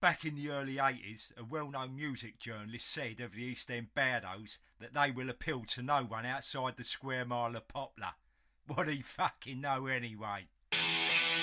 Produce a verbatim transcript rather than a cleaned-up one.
Back in the early eighties, a well-known music journalist said of the East End Bardos that they will appeal to no one outside the square mile of Poplar. What did he fucking know anyway?